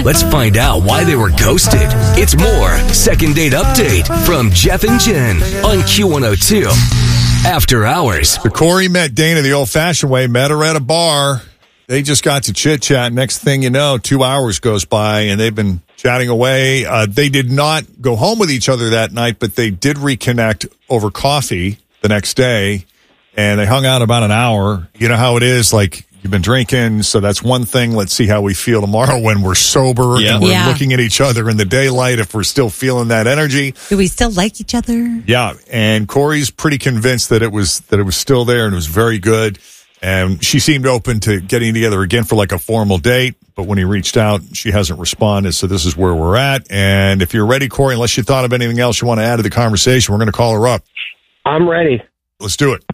Let's find out why they were ghosted. It's more Second Date Update from Jeff and Jen on Q102. After Hours. So Corey met Dana the old-fashioned way, met her at a bar. They just got to chit-chat. Next thing you know, 2 hours goes by, and they've been chatting away. They did not go home with each other that night, but they did reconnect over coffee the next day, and they hung out about an hour. You know how it is, like, you've been drinking, so that's one thing. Let's see how we feel tomorrow when we're sober and we're looking at each other in the daylight, if we're still feeling that energy. Do we still like each other? Yeah, and Corey's pretty convinced that it was still there and it was very good. And she seemed open to getting together again for like a formal date, but when he reached out, she hasn't responded, so this is where we're at. And if you're ready, Corey, unless you thought of anything else you want to add to the conversation, we're going to call her up. I'm ready. Let's do it.